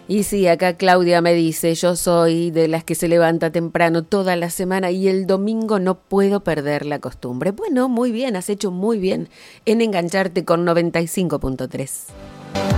Y sí, acá Claudia me dice, yo soy de las que se levanta temprano toda la semana y el domingo no puedo perder la costumbre. Bueno, muy bien, has hecho muy bien en engancharte con 95.3.